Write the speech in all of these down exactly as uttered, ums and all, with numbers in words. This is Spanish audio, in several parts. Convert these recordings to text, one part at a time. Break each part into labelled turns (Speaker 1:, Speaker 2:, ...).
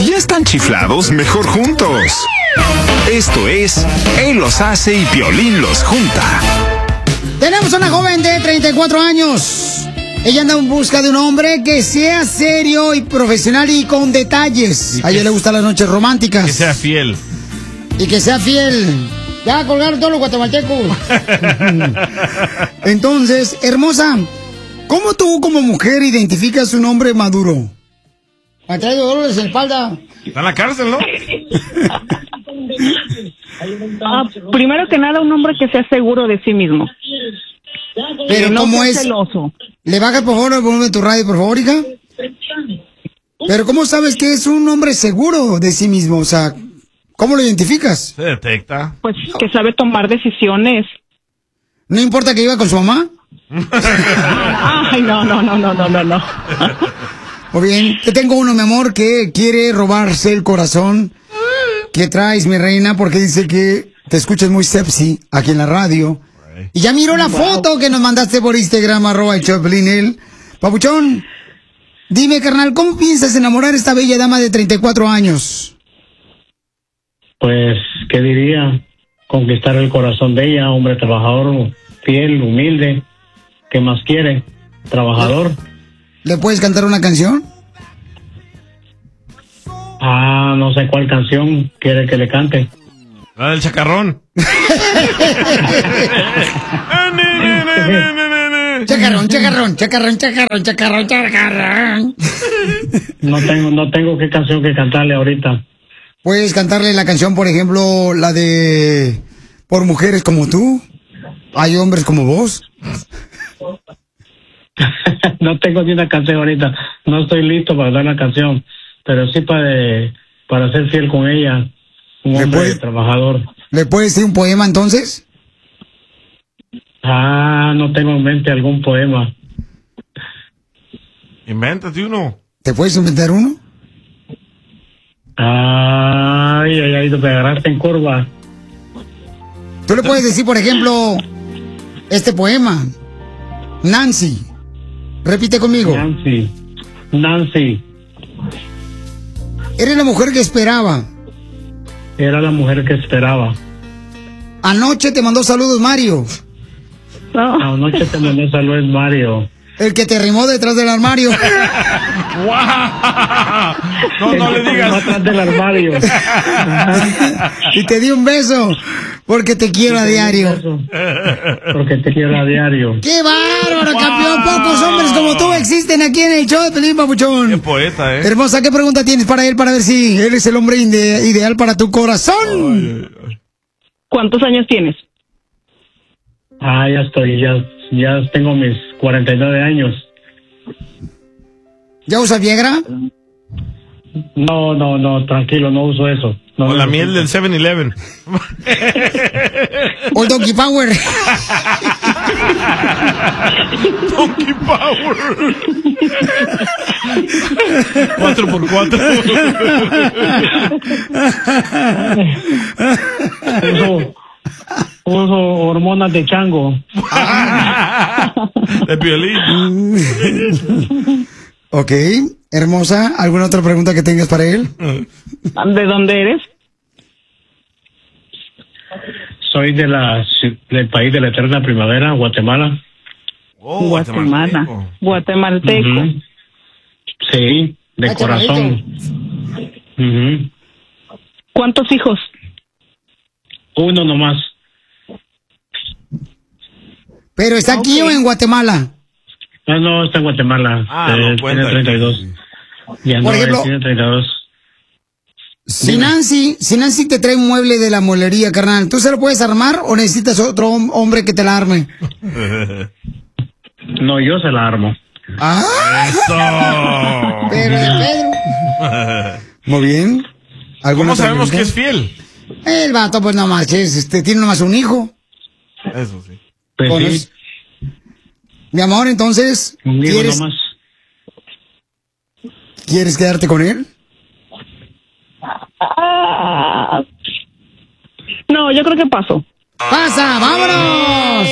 Speaker 1: Si ya están chiflados, mejor juntos. Esto es Él los hace y Piolín los junta.
Speaker 2: Tenemos a una joven de treinta y cuatro años. Ella anda en busca de un hombre que sea serio y profesional y con detalles. A ella le gustan las noches románticas.
Speaker 3: Que sea fiel.
Speaker 2: Y que sea fiel. Ya colgaron todos los guatemaltecos. Entonces, hermosa, ¿cómo tú como mujer identificas un hombre maduro? ¿Ha traído dolores en la espalda?
Speaker 3: Está en la cárcel, ¿no?
Speaker 4: Ah, primero que nada, un hombre que sea seguro de sí mismo.
Speaker 2: Pero
Speaker 4: no
Speaker 2: ¿cómo
Speaker 4: sea
Speaker 2: es?
Speaker 4: celoso.
Speaker 2: ¿Le bajas por favor el volumen de tu radio, por favor, hija? Pero ¿cómo sabes que es un hombre seguro de sí mismo? O sea, ¿cómo lo identificas?
Speaker 3: Se detecta.
Speaker 4: Pues que sabe tomar decisiones.
Speaker 2: ¿No importa que iba con su mamá?
Speaker 4: Ay, no, no, no, no, no, no, no.
Speaker 2: Muy bien, te tengo uno, mi amor, que quiere robarse el corazón. ¿Qué traes, mi reina? Porque dice que te escuchas muy sexy aquí en la radio. Y ya miró la foto que nos mandaste por Instagram, arroba el Choplin, él. Papuchón, dime, carnal, ¿cómo piensas enamorar a esta bella dama de treinta y cuatro años?
Speaker 5: Pues, ¿qué diría? Conquistar el corazón de ella, hombre trabajador, fiel, humilde. ¿Qué más quiere? Trabajador.
Speaker 2: ¿Le puedes cantar una canción?
Speaker 5: Ah, no sé cuál canción quiere que le cante.
Speaker 3: La del chacarrón.
Speaker 2: Chacarrón, chacarrón, chacarrón, chacarrón, chacarrón, chacarrón.
Speaker 5: No tengo, no tengo qué canción que cantarle ahorita.
Speaker 2: Puedes cantarle la canción, por ejemplo, la de Por mujeres como tú. Hay hombres como vos.
Speaker 5: No tengo ni una canción ahorita. No estoy listo para dar la canción. Pero sí para, para ser fiel con ella. Un hombre
Speaker 2: puede,
Speaker 5: trabajador.
Speaker 2: ¿Le puedes decir un poema entonces?
Speaker 5: Ah, no tengo en mente algún poema.
Speaker 3: Invéntate uno.
Speaker 2: ¿Te puedes inventar uno?
Speaker 5: Ay, ay, ay, te agarraste en curva.
Speaker 2: Tú le puedes decir, por ejemplo, este poema. Nancy. Repite conmigo.
Speaker 5: Nancy. Nancy.
Speaker 2: Eres la mujer que esperaba.
Speaker 5: Era la mujer que esperaba.
Speaker 2: Anoche te mandó saludos Mario.
Speaker 4: No.
Speaker 5: Anoche te mandó saludos Mario.
Speaker 2: El que te rimó detrás del armario.
Speaker 3: No, no le digas.
Speaker 5: Atrás del armario.
Speaker 2: Y te di un beso. Porque te quiero a diario.
Speaker 5: Porque te quiero a diario.
Speaker 2: ¡Qué bárbaro, wow, campeón! Pocos hombres como tú existen aquí en el show de Pelín, papuchón.
Speaker 3: Qué poeta, ¿eh?
Speaker 2: Hermosa, ¿qué pregunta tienes para él para ver si él es el hombre ide- ideal para tu corazón?
Speaker 3: Ay, ay.
Speaker 4: ¿Cuántos años tienes?
Speaker 5: Ah, ya estoy, ya, ya tengo mis cuarenta y nueve años.
Speaker 2: ¿Ya usas Viagra?
Speaker 5: No, no, no, tranquilo, no uso eso. No,
Speaker 3: Con la
Speaker 5: no,
Speaker 3: miel
Speaker 5: no.
Speaker 3: del seven eleven.
Speaker 2: ¿O el Donkey Power?
Speaker 3: Donkey Power. Cuatro por cuatro.
Speaker 5: Uso, uso hormonas de chango.
Speaker 3: De Piolín.
Speaker 2: Ok, hermosa, ¿alguna otra pregunta que tengas para él?
Speaker 4: ¿De dónde eres?
Speaker 5: Soy de la, del país de la eterna primavera, Guatemala.
Speaker 3: Oh,
Speaker 4: Guatemala.
Speaker 3: guatemalteco.
Speaker 4: Guatemalteco.
Speaker 5: Ujú. Sí, de
Speaker 2: Ah,
Speaker 5: corazón. Ujú.
Speaker 4: ¿Cuántos hijos?
Speaker 5: Uno nomás.
Speaker 2: ¿Pero está aquí
Speaker 4: Ok.
Speaker 2: o en Guatemala?
Speaker 5: No, no, está en Guatemala.
Speaker 3: Ah,
Speaker 5: Eh,
Speaker 3: no
Speaker 5: tiene
Speaker 3: cuenta.
Speaker 5: treinta y dos. Ya no,
Speaker 2: Por ejemplo-
Speaker 5: él tiene treinta y dos.
Speaker 2: Si Nancy, si Nancy te trae un mueble de la mueblería, carnal, ¿tú se lo puedes armar o necesitas otro hom- hombre que te la arme?
Speaker 5: No, yo se la armo.
Speaker 2: ¡Ah!
Speaker 3: Eso.
Speaker 2: Pero de Pedro. Muy bien. ¿Alguna
Speaker 3: ¿Cómo
Speaker 2: otra
Speaker 3: sabemos que
Speaker 2: pregunta?
Speaker 3: es fiel?
Speaker 2: El vato, pues no marches, este, tiene nomás un hijo.
Speaker 3: Eso sí.
Speaker 5: Pues
Speaker 2: Con
Speaker 5: sí,
Speaker 2: es- Mi amor, entonces,
Speaker 5: conmigo
Speaker 2: ¿quieres,
Speaker 5: nomás.
Speaker 2: ¿quieres quedarte con él?
Speaker 4: Ah. No, yo creo que paso.
Speaker 2: ¡Pasa! ¡Vámonos!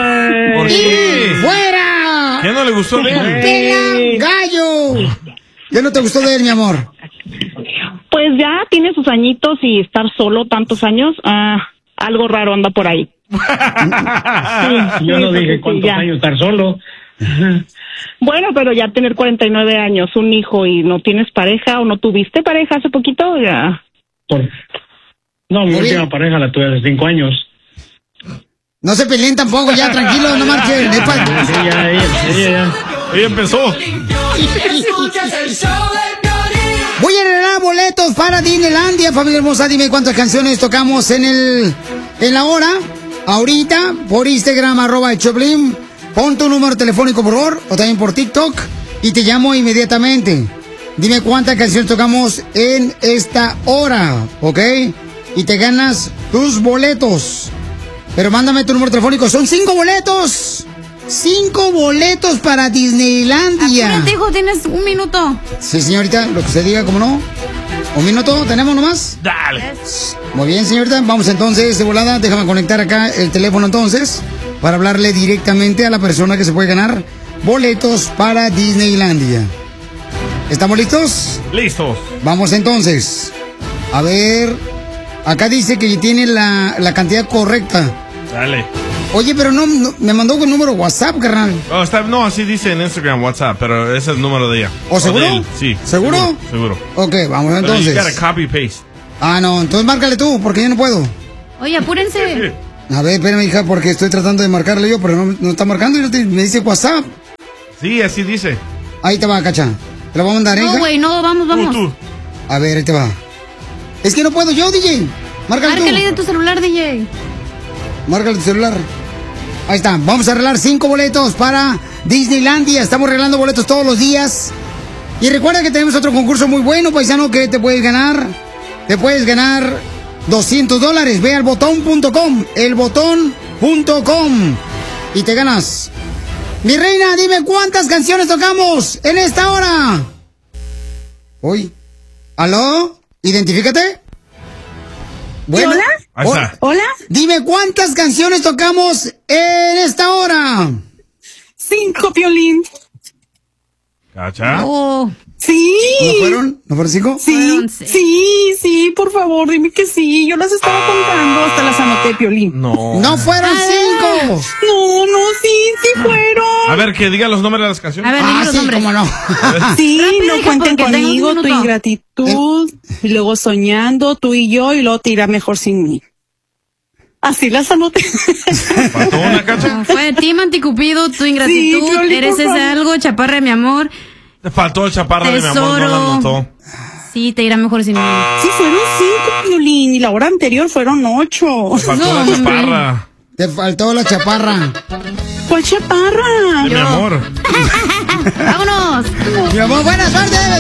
Speaker 3: ¿Por
Speaker 2: ¡Y
Speaker 3: qué?
Speaker 2: fuera!
Speaker 3: ¿Qué no le gustó de él?
Speaker 2: ¡Pela gallo! ¿Qué no te gustó de él, mi amor?
Speaker 4: Pues ya tiene sus añitos y estar solo tantos años, ah, algo raro anda por ahí. Sí,
Speaker 5: Yo
Speaker 4: sí,
Speaker 5: no
Speaker 4: pues,
Speaker 5: dije
Speaker 4: sí,
Speaker 5: cuántos
Speaker 4: ya.
Speaker 5: años estar solo.
Speaker 4: Bueno, pero ya tener cuarenta y nueve años, un hijo y no tienes pareja o no tuviste pareja hace poquito, ya.
Speaker 5: Por... No, mi
Speaker 2: Muy
Speaker 5: última
Speaker 2: bien.
Speaker 5: pareja la tuve hace cinco años.
Speaker 2: No se peleen tampoco, ya, tranquilo, no marchen. Es pa-
Speaker 5: Sí, ya, ella, ella ya.
Speaker 3: Ella empezó.
Speaker 2: Voy a regalar boletos para Disneylandia, familia hermosa. Dime cuántas canciones tocamos en el en la hora. Ahorita, por Instagram, arroba el Choplin. Pon tu número telefónico, por favor, o también por TikTok, y te llamo inmediatamente. Dime cuántas canciones tocamos en esta hora, ¿ok? Y te ganas tus boletos. Pero mándame tu número telefónico. Son cinco boletos. Cinco boletos para Disneylandia.
Speaker 6: Apúrate, hijo, tienes un minuto.
Speaker 2: Sí, señorita, lo que usted diga, ¿cómo no? ¿Un minuto tenemos nomás?
Speaker 3: Dale.
Speaker 2: Muy bien, señorita. Vamos entonces de volada. Déjame conectar acá el teléfono entonces para hablarle directamente a la persona que se puede ganar boletos para Disneylandia. ¿Estamos listos?
Speaker 3: Listos.
Speaker 2: Vamos entonces. A ver. Acá dice que tiene la, la cantidad correcta.
Speaker 3: Dale.
Speaker 2: Oye, pero no, no- me mandó con número WhatsApp, carnal.
Speaker 3: Oh, está, no, así dice en Instagram, WhatsApp, pero ese es el número de ella.
Speaker 2: ¿O seguro?
Speaker 3: de él, sí.
Speaker 2: ¿Seguro?
Speaker 3: Seguro.
Speaker 2: Ok, vamos
Speaker 3: Pero you gotta
Speaker 2: entonces.
Speaker 3: copy paste.
Speaker 2: Ah, no, entonces márcale tú, porque yo no puedo.
Speaker 6: Oye, apúrense.
Speaker 2: A ver, espérame, hija, porque estoy tratando de marcarle yo, pero no, no está marcando y no te- me dice WhatsApp.
Speaker 3: Sí, así dice.
Speaker 2: Ahí te va, cacha. Te la voy a mandar, ¿eh,
Speaker 6: No,
Speaker 2: hija?
Speaker 6: güey, no, vamos,
Speaker 3: Tú,
Speaker 6: vamos.
Speaker 3: tú.
Speaker 2: A ver, ahí te va. Es que no puedo yo, D J. Márcale tú.
Speaker 6: Márcale de tu celular, D J.
Speaker 2: Márcale tu celular. Ahí está. Vamos a arreglar cinco boletos para Disneylandia. Estamos arreglando boletos todos los días. Y recuerda que tenemos otro concurso muy bueno, paisano, que te puedes ganar. Te puedes ganar doscientos dólares. Ve al botón punto com. El botón punto com. Y te ganas. Mi reina, dime cuántas canciones tocamos en esta hora. Uy. ¿Aló? ¿Identifícate? Bueno.
Speaker 4: hola?
Speaker 3: Ahí
Speaker 2: o-
Speaker 3: está.
Speaker 4: Hola,
Speaker 2: Dime cuántas canciones tocamos en esta hora.
Speaker 4: cinco, Piolín.
Speaker 3: ¿Cacha?
Speaker 6: Oh,
Speaker 4: Sí.
Speaker 2: ¿No fueron? ¿No fueron cinco?
Speaker 4: Sí,
Speaker 6: Fueron seis.
Speaker 4: sí, sí, por favor, dime que sí. Yo las estaba contando, hasta las anoté, Piolín.
Speaker 3: No.
Speaker 2: No fueron cinco.
Speaker 4: No, no, sí, sí fueron.
Speaker 3: A ver, que diga los nombres de las
Speaker 6: a
Speaker 3: canciones.
Speaker 6: ver, dime
Speaker 2: Ah,
Speaker 6: los
Speaker 2: sí,
Speaker 6: nombres.
Speaker 2: cómo no.
Speaker 4: Sí,
Speaker 6: Rápido,
Speaker 4: no
Speaker 6: hija,
Speaker 4: cuenten
Speaker 6: porque tengo
Speaker 4: conmigo,
Speaker 6: un
Speaker 4: tu
Speaker 6: minuto.
Speaker 4: ingratitud, y luego soñando, tú y yo, y luego te irá mejor sin mí. Así las anoté.
Speaker 3: ¿Faltó una, Cacha?
Speaker 6: Ah, Fue Team Anticupido, tu ingratitud,
Speaker 4: Sí, Piolín,
Speaker 6: eres
Speaker 4: por
Speaker 6: ese
Speaker 4: favor.
Speaker 6: algo, chaparra de mi amor.
Speaker 3: Te faltó el chaparra de mi amor, no la
Speaker 6: Tesoro.
Speaker 3: anotó.
Speaker 6: Sí, te irá mejor sin mí.
Speaker 4: Sí, fueron cinco, Piolín, y la hora anterior fueron ocho.
Speaker 3: Faltó
Speaker 6: No,
Speaker 3: la
Speaker 6: hombre.
Speaker 3: chaparra
Speaker 2: Te faltó la chaparra.
Speaker 4: ¿Cuál chaparra?
Speaker 3: de mi amor.
Speaker 6: ¡Vámonos!
Speaker 2: Mi amor, buena suerte.